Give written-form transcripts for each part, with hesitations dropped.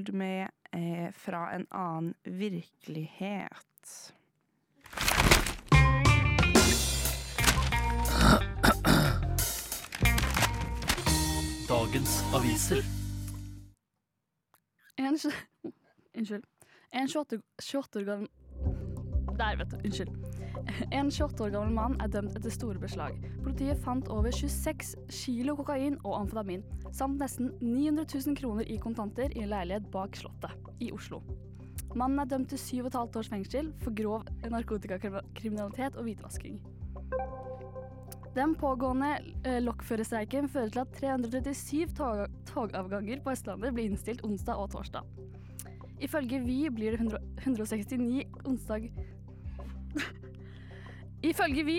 lyd med fra en annen virkelighet. Dagens aviser. En 28 år gammel... Der, vet du. Unnskyld. En 28 år gammel mann er dømt etter store beslag. Politiet fant over 26 kilo kokain og amfetamin, samt nesten 900 000 kroner i kontanter i en leilighet bak Slottet i Oslo. Mannen er dømt til 7,5 års fengsel for grov narkotikakriminalitet og hvitvasking. Den pågående lokførerstreiken fører til at 337 togavganger på Østlandet blir innstilt onsdag og torsdag. Ifølge Vy blir det 169 onsdag... Ifølge Vy...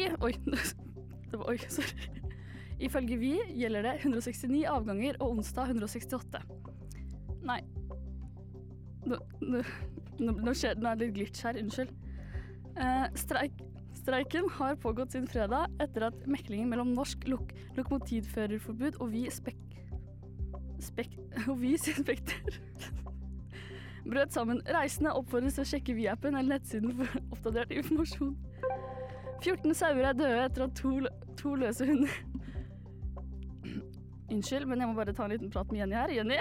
Ifølge Vy gjelder det 169 avganger og onsdag 168. Nei. Nå er det litt glitch her, unnskyld. Streiken har pågått siden fredag etter at meklingen mellom Norsk Lokomotivførerforbund og Vy Spekter brøt sammen. Reisende oppfordres til å sjekke Vy-appen eller nettsiden for oppdatert informasjon. 14 sauer er døde etter at to løse hunder... Unnskyld, men jeg må bare ta en liten prat med Jenny her. Jenny?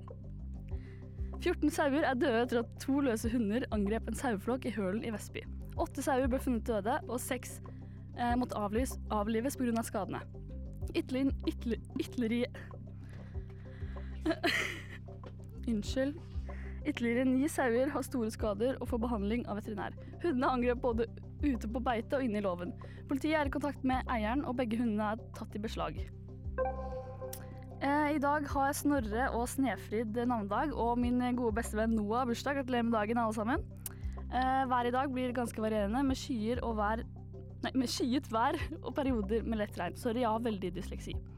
14 sauer er døde etter at 2 løse hunder angrep en saueflokk i Hølen i Vestby. 8 sauer ble funnet døde, og 6 måtte avlives på grunn av skadene. Ytterligere 9 sauer har store skader og får behandling av veterinær. Hundene angrep både ute på beite og inne i låven. Politiet er i kontakt med eieren, og begge hundene er tatt i beslag. I dag har Snorre og Snefrid navnedag, og min gode bestevenn Noah har bursdag. Gratulerer med dagen, alle sammen. Været i dag blir ganske varierende, med skyet vær og perioder med lett regn. Sorry, jeg har veldig dysleksi.